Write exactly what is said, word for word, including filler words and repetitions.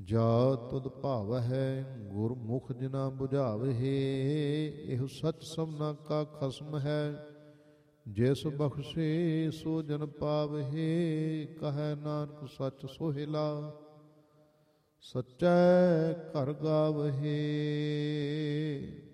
ਜਾ ਤੁਧ ਭਾਵਹਿ ਗੁਰਮੁਖ ਜਿਨਾ ਬੁਝਾਵਹਿ। ਇਹੋ ਸਚ ਸਭਨਾ ਕਾ ਖਸਮ ਹੈ, ਜਿਸ ਬਖਸ਼ੇ ਸੋ ਜਨ ਪਾਵਹਿ। ਕਹੈ ਨਾਨਕ ਸਚ ਸੋਹਿਲਾ, ਸਚੈ ਘਰ ਗਾਵਹਿ।